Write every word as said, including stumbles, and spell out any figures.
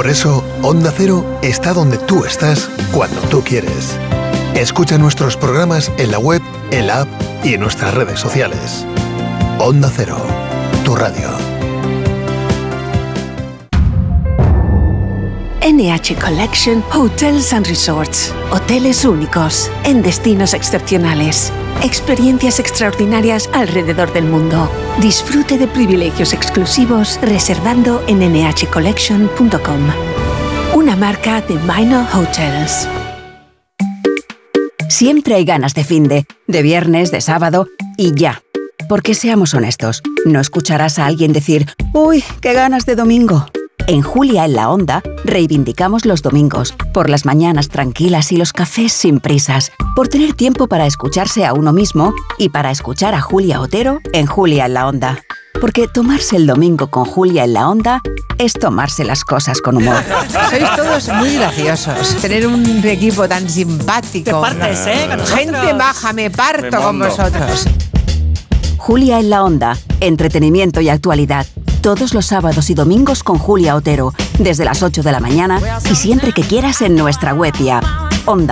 Por eso, Onda Cero está donde tú estás cuando tú quieres. Escucha nuestros programas en la web, en la app y en nuestras redes sociales. Onda Cero, tu radio. N H Collection Hotels and Resorts. Hoteles únicos, en destinos excepcionales. Experiencias extraordinarias alrededor del mundo. Disfrute de privilegios exclusivos reservando en ene hache collection punto com. Una marca de Minor Hotels. Siempre hay ganas de finde, de viernes, de sábado y ya. Porque seamos honestos, no escucharás a alguien decir «Uy, qué ganas de domingo». En Julia en la Onda reivindicamos los domingos, por las mañanas tranquilas y los cafés sin prisas, por tener tiempo para escucharse a uno mismo y para escuchar a Julia Otero en Julia en la Onda. Porque tomarse el domingo con Julia en la Onda es tomarse las cosas con humor. Sois todos muy graciosos. Tener un equipo tan simpático. Te partes, ¿eh? Con nosotros. Gente baja, me parto Me con mondo. vosotros. Julia en la Onda, entretenimiento y actualidad. Todos los sábados y domingos con Julia Otero, desde las ocho de la mañana y siempre que quieras en nuestra web y app. Onda